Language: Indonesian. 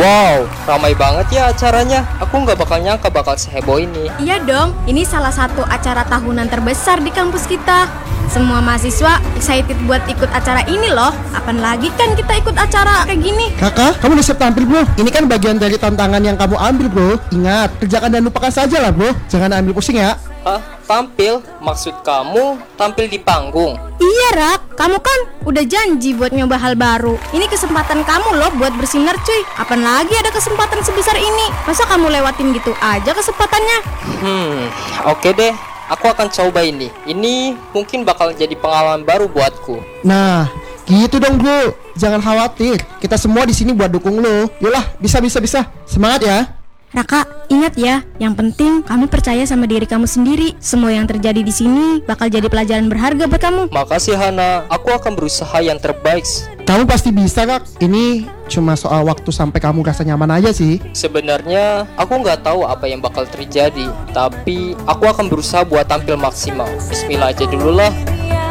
Wow, ramai banget ya acaranya. Aku nggak bakal nyangka bakal seheboh ini. Iya dong, ini salah satu acara tahunan terbesar di kampus kita. Semua mahasiswa excited buat ikut acara ini loh. Apalagi kan kita ikut acara kayak gini. Kakak, kamu udah siap tampil bro? Ini kan bagian dari tantangan yang kamu ambil bro. Ingat, kerjakan dan lupakan saja lah bro. Jangan ambil pusing ya. Hah? Tampil? Maksud kamu tampil di panggung? Iya Rak, kamu kan udah janji buat nyoba hal baru. Ini kesempatan kamu loh buat bersinar cuy. Apalagi ada kesempatan sebesar ini. Masa kamu lewatin gitu aja kesempatannya? Oke deh. Aku akan coba ini. Ini mungkin bakal jadi pengalaman baru buatku. Nah, gitu dong bro. Jangan khawatir. Kita semua di sini buat dukung lo. Yolah, bisa. Semangat ya. Raka, ingat ya, yang penting kamu percaya sama diri kamu sendiri. Semua yang terjadi di sini bakal jadi pelajaran berharga buat kamu. Makasih Hana. Aku akan berusaha yang terbaik. Kamu pasti bisa kak. Ini cuma soal waktu sampai kamu rasa nyaman aja sih. Sebenarnya aku nggak tahu apa yang bakal terjadi, tapi aku akan berusaha buat tampil maksimal. Bismillah aja dulu lah.